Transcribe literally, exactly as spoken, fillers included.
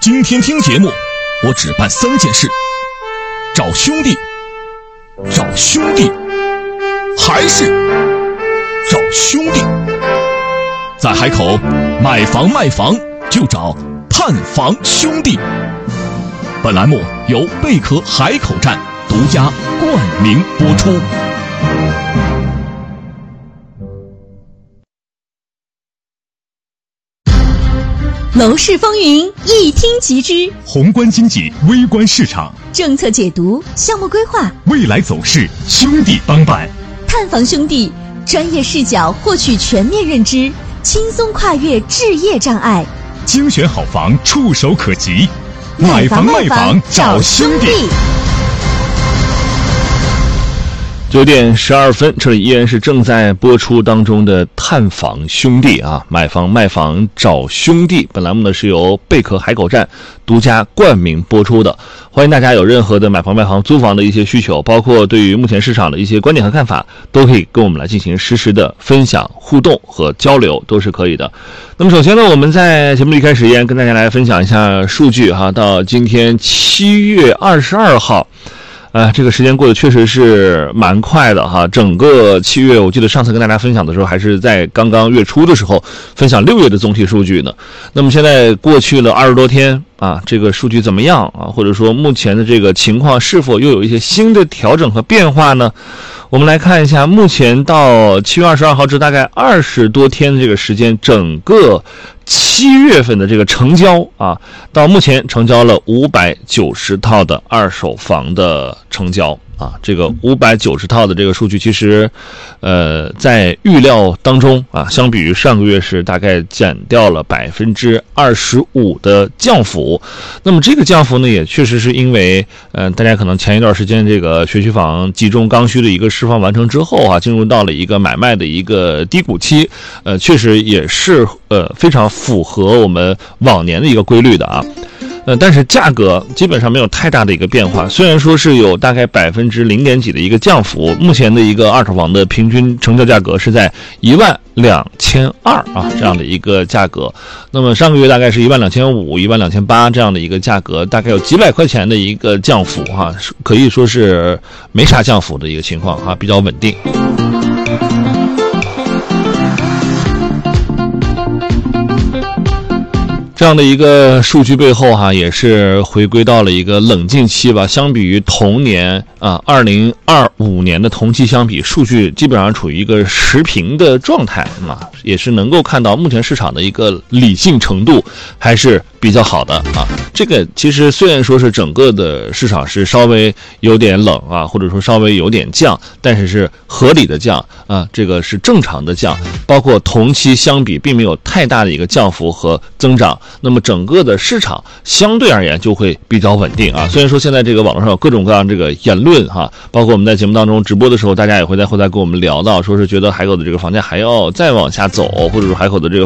今天听节目，我只办三件事：找兄弟，找兄弟，还是找兄弟。在海口买房卖房就找探房兄弟。本栏目由贝壳海口站独家冠名播出。 楼市风云一听即知， 宏观经济，微观市场， 政策解读，项目规划， 未来走势，兄弟帮办。 探房兄弟专业视角获取全面认知，轻松跨越置业障碍， 精选好房触手可及。买房卖房找兄弟。 九点十二分，这里依然是正在播出当中的探访兄弟啊，买房卖房找兄弟。本栏目呢是由贝壳海口站独家冠名播出的，欢迎大家有任何的买房卖房租房的一些需求，包括对于目前市场的一些观点和看法，都可以跟我们来进行实时的分享、互动和交流，都是可以的。那么首先呢，我们在节目一开始依然跟大家来分享一下数据哈，到今天七月二十二号。呃，这个时间过得确实是蛮快的哈。整个七月，我记得上次跟大家分享的时候，还是在刚刚月初的时候分享六月的总体数据呢。那么现在过去了二十多天啊，这个数据怎么样啊？或者说目前的这个情况是否又有一些新的调整和变化呢？我们来看一下，目前到七月二十二号至大概二十多天的这个时间，整个七月份的这个成交啊，到目前成交了五百九十套的二手房的成交啊，这个五百九十套的这个数据，其实，呃，在预料当中啊，相比于上个月是大概减掉了百分之二十五的降幅。那么这个降幅呢，也确实是因为，呃，大家可能前一段时间这个学区房集中刚需的一个释放完成之后啊，进入到了一个买卖的一个低谷期，呃，确实也是呃非常符合我们往年的一个规律的啊。呃，但是价格基本上没有太大的一个变化，虽然说是有大概百分之零点几的一个降幅，目前的一个二手房的平均成交价格是在一万两千二啊这样的一个价格，那么上个月大概是一万两千五、一万两千八这样的一个价格，大概有几百块钱的一个降幅哈、啊，可以说是没啥降幅的一个情况哈、啊，比较稳定。这样的一个数据背后哈、啊，也是回归到了一个冷静期吧。相比于同年啊，二零二五年的同期相比，数据基本上处于一个持平的状态啊，也是能够看到目前市场的一个理性程度还是比较好的啊。这个其实虽然说是整个的市场是稍微有点冷啊，或者说稍微有点降，但是是合理的降啊，这个是正常的降，包括同期相比并没有太大的一个降幅和增长。那么整个的市场相对而言就会比较稳定啊。虽然说现在这个网络上有各种各样这个言论哈，包括我们在节目当中直播的时候，大家也会在后台跟我们聊到，说是觉得海口的这个房价还要再往下走，或者说海口的这个